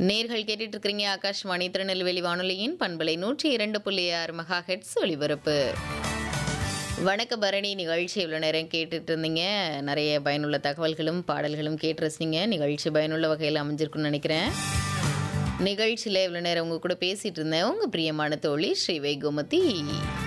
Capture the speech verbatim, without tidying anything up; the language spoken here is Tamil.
நேர்கள் கேட்டுட்டு இருக்கிறீங்க ஆகாஷ்வாணி திருநெல்வேலி வானொலியின் பண்பலை நூற்றி இரண்டு புள்ளி ஆறு மெகா ஹெட்ஸ் ஒலிபரப்பு. வணக்க பரணி நிகழ்ச்சி இவ்வளோ நேரம் கேட்டுட்டு இருந்தீங்க. நிறைய பயனுள்ள தகவல்களும் பாடல்களும் கேட்டு ரசிங்க. நிகழ்ச்சி பயனுள்ள வகையில் அமைஞ்சிருக்குன்னு நினைக்கிறேன். நிகழ்ச்சியில் இவ்வளோ நேரம் உங்கள் கூட பேசிகிட்டு இருந்தேன் உங்கள் பிரியமான தோழி ஸ்ரீவை கோமதி.